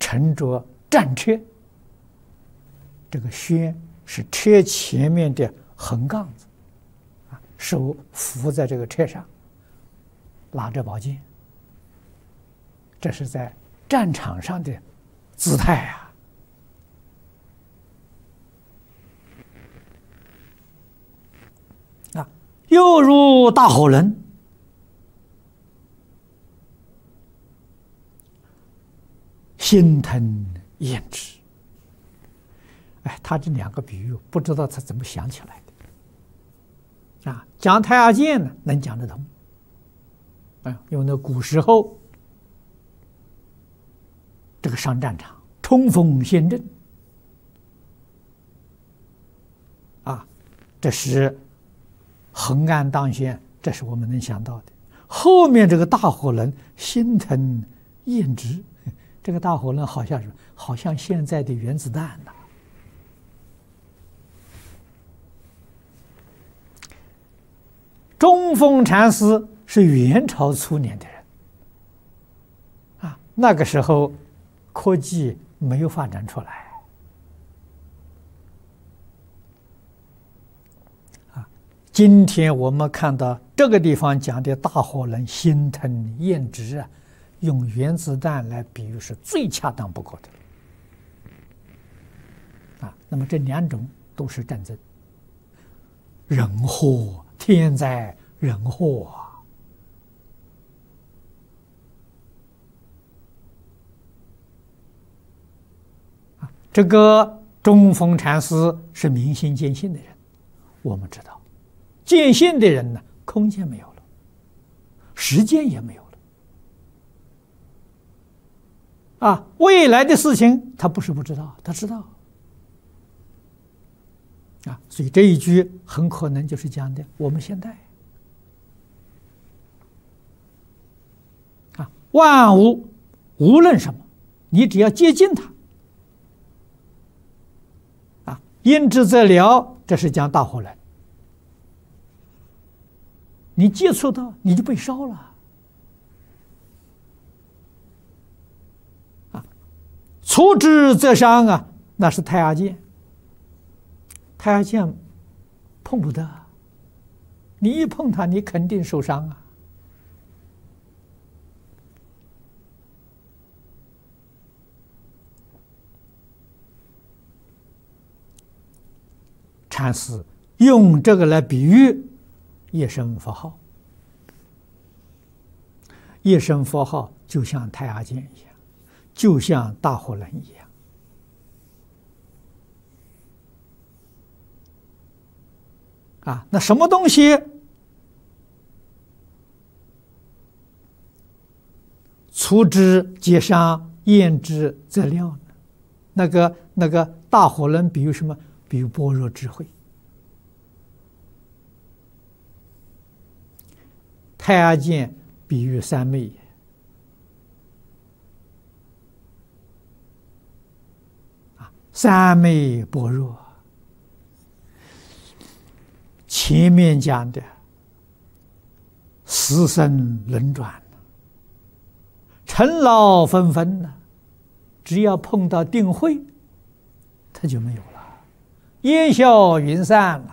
乘着战车，这个轩是车前面的横杠子，手扶在这个车上，拿着宝剑，这是在战场上的姿态又如大火轮，心腾焉知。他这两个比喻，不知道他怎么想起来的。讲太阳剑呢，能讲得通。因为那古时候，这个上战场冲锋陷阵，这是横案当先，这是我们能想到的。后面这个大火轮，心腾焉知，这个大火轮好像现在的原子弹呐。中峰禅师是元朝初年的人，那个时候科技没有发展出来。今天我们看到这个地方讲的大火轮心腾焉知用原子弹来比喻是最恰当不过的。那么这两种都是战争，人祸，天灾人祸这个中峰禅师是明心见性的人，我们知道。见性的人呢，空间没有了，时间也没有了。未来的事情他不是不知道，他知道。所以这一句很可能就是讲的我们现代。万物无论什么，你只要接近它，因之则了，这是讲大火轮。你接触到，你就被烧了。触之则伤那是太阳剑。太阳剑碰不得，你一碰它，你肯定受伤禅师用这个来比喻一声佛号，一声佛号就像太阳剑一样，就像大火轮一样。那什么东西触之即伤，厌之则了呢？那个大火轮比喻什么？比喻般若智慧。太阳剑比喻三昧也。三昧般若，前面讲的死生轮转，尘劳纷纷只要碰到定慧，它就没有了，烟消云散了。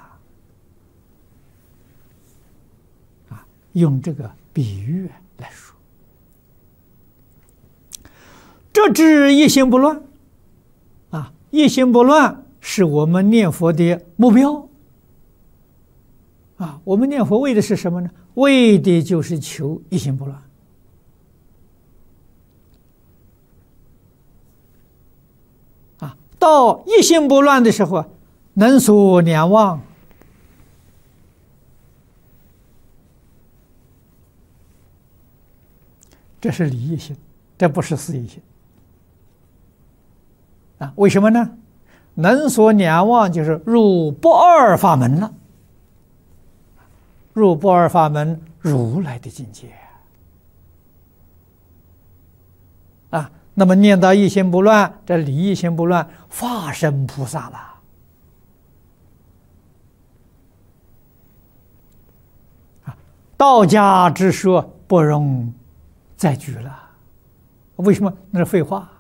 用这个比喻来说，这知一心不乱一心不乱是我们念佛的目标我们念佛为的是什么呢？为的就是求一心不乱到一心不乱的时候能所两忘，这是理一心，这不是事一心为什么呢？能所两忘就是入不二法门了，入不二法门，如来的境界那么念到一心不乱，这理一心不乱，化身菩萨了道家之说不容再举了，为什么？那是废话